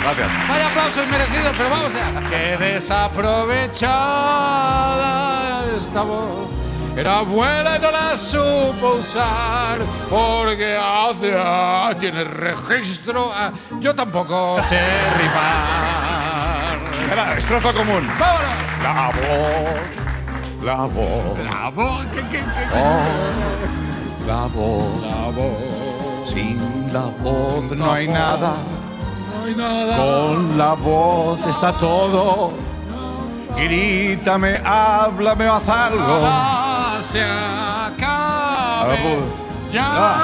Gracias. Vaya aplausos merecidos, pero vamos a... ¡Qué desaprovechada esta voz! Era buena y no la supo usar porque tiene registro. Yo tampoco sé rimar. Era estrofa común. ¡Vámonos! La voz. La voz. La voz. La voz. La voz. Sin la voz no hay nada. No hay nada. Con la voz está todo. Grítame, háblame o haz algo. Ah, se acabe. Ya.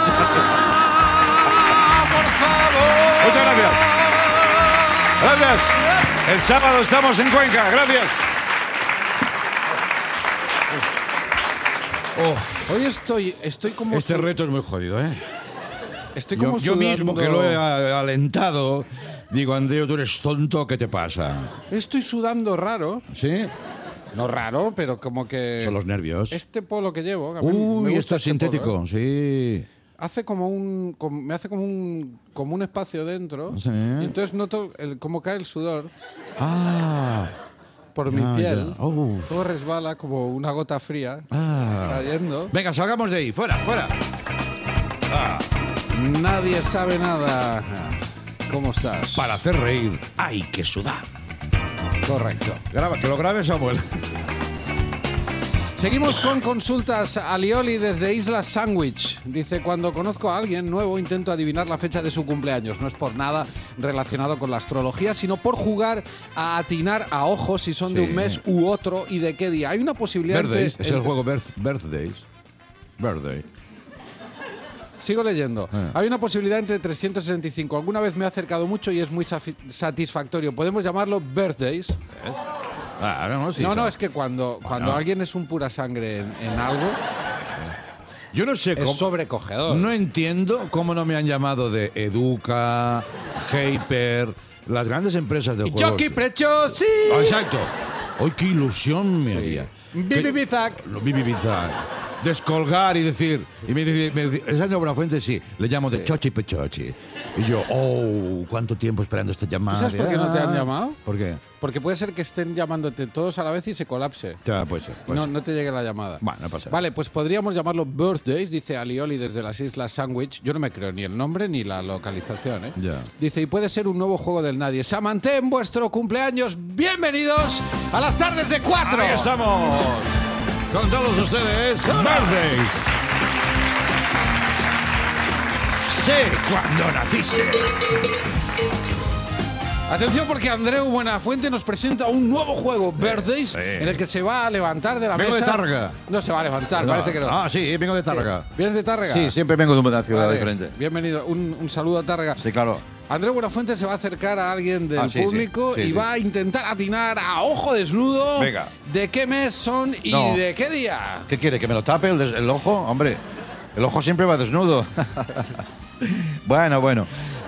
Por favor. Muchas gracias. Gracias. El sábado estamos en Cuenca. Gracias. Hoy estoy como... Este reto es muy jodido, ¿eh? Estoy como Yo mismo, que lo he sudando. alentado, digo, Andreu, tú eres tonto, ¿qué te pasa? Estoy sudando raro. ¿Sí? No raro, pero como que... Son los nervios. Este polo que llevo... que a mí me Uy, gusta esto es este sintético, polo, sí. hace como un... me hace como un espacio dentro. Sí. Y entonces noto cómo cae el sudor Ah, por mi ya, piel. ya. Uf. Todo resbala como una gota fría Ah. cayendo. Venga, salgamos de ahí, fuera, fuera. Nadie sabe nada. ¿Cómo estás? Para hacer reír hay que sudar. Correcto. Graba, que lo grabe Samuel. Seguimos con consultas. Alioli desde Isla Sandwich. Dice, cuando conozco a alguien nuevo intento adivinar la fecha de su cumpleaños. No es por nada relacionado con la astrología, sino por jugar a atinar a ojos si son de Sí. un mes u otro y de qué día. Hay una posibilidad... Birthdays, es el entre- juego Birthdays. Birthday. Sigo leyendo. Hay una posibilidad entre 365. Alguna vez me he acercado mucho y es muy satisfactorio. Podemos llamarlo birthdays. Ah, no, sí, No, no. es que cuando alguien es un pura sangre en algo, Yo no sé es cómo. sobrecogedor. No entiendo cómo no me han llamado de Educa, Hyper, las grandes empresas de Y juegos. Jockey Prechosi. Ah, exacto. Hoy qué ilusión me haría. Bibi Bizac. Lo Bibi Bizarre. Descolgar y decir. Y me dice, ¿es Año Buenafuente? Sí. Le llamo de Chochi Pechochi. Y yo, cuánto tiempo esperando esta llamada. ¿Tú sabes por qué no te han llamado? ¿Por qué? Porque puede ser que estén llamándote todos a la vez y se colapse. Ya, puede ser. puede No, ser. no te llegue la llamada. Bueno, no pasa nada. Vale, pues podríamos llamarlo Birthdays, dice Alioli desde las Islas Sandwich. Yo no me creo ni el nombre ni la localización, ¿eh? Ya. Dice, y puede ser un nuevo juego del nadie. Samanté en vuestro cumpleaños. Bienvenidos a las tardes de 4. Ahí estamos. Con todos ustedes, Birthdays. Sé cuándo naciste. Atención porque Andreu Buenafuente nos presenta un nuevo juego, Birthdays, sí. en el que se va a levantar de la Vengo de mesa. Tárrega. No se va a levantar, parece que no. Ah, sí, vengo de Tárrega. ¿Vienes de Tárrega? Sí, siempre vengo de una ciudad Vale, diferente. Bienvenido. Un saludo a Tárrega. Sí, claro. Andreu Buenafuente se va a acercar a alguien del Sí, sí, público sí, y sí. va a intentar atinar a ojo desnudo Venga. de qué mes son y No. de qué día. ¿Qué quiere? ¿Que me lo tape el ojo? Hombre, el ojo siempre va desnudo. Bueno.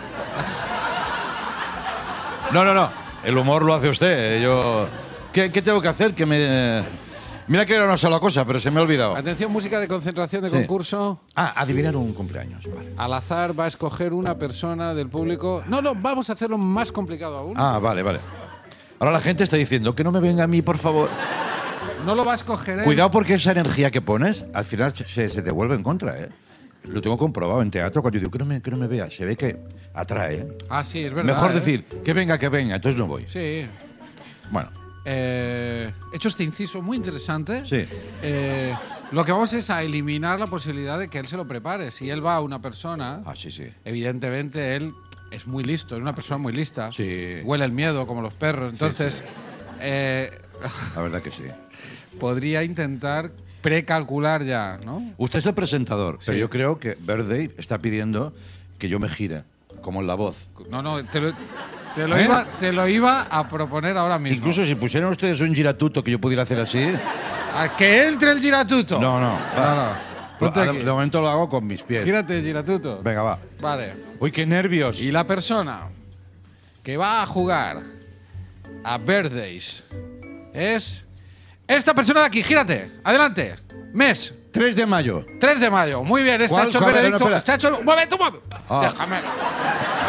No. El humor lo hace usted. Yo... ¿Qué tengo que hacer? Que me... Mira que era una sola cosa, pero se me ha olvidado. Atención, música de concentración de Sí. concurso. Adivinar un cumpleaños. Vale. Al azar va a escoger una persona del público. No, vamos a hacerlo más complicado aún. Vale. Ahora la gente está diciendo que no me venga a mí, por favor. No lo va a escoger él. Cuidado porque esa energía que pones, al final se devuelve en contra, ¿eh? Lo tengo comprobado en teatro cuando yo digo que no me vea. Se ve que atrae, ¿eh? Ah, sí, es verdad. Mejor ¿eh? decir, que venga, entonces no voy. Sí. Bueno, He hecho este inciso muy interesante. sí. Lo que vamos es a eliminar la posibilidad de que él se lo prepare. Si él va a una persona, Sí. evidentemente él es muy listo, es una persona muy lista. Sí. Huele el miedo como los perros. Entonces, La verdad que sí. podría intentar precalcular ya, ¿no? Usted es el presentador, pero Sí. yo creo que Birthday está pidiendo que yo me gire, como en La Voz. No, te lo ¿Eh? iba a proponer ahora mismo. Incluso si pusieran ustedes un giratuto que yo pudiera hacer así... A que entre el giratuto. No. No. Ponte aquí. De momento lo hago con mis pies. Gírate el giratuto. Venga, va. Vale. Uy, qué nervios. Y la persona que va a jugar a Birthdays es esta persona de aquí. Gírate. Adelante. Mes. 3 de mayo. 3 de mayo. Muy bien. Está ¿Cuál? hecho el ¿Cuál? veredicto. No, espera. Está hecho el... ¡Un momento! Ah. Déjame.